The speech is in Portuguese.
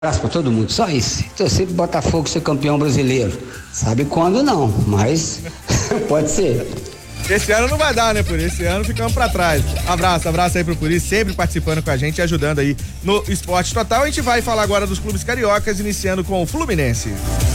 Abraço pra todo mundo, só isso. Torcer pro Botafogo ser campeão brasileiro. Sabe quando não, mas pode ser. Esse ano não vai dar, né, Puri? Esse ano ficamos pra trás. Abraço aí pro Puri, sempre participando com a gente, ajudando aí no Esporte Total. A gente vai falar agora dos clubes cariocas, iniciando com o Fluminense.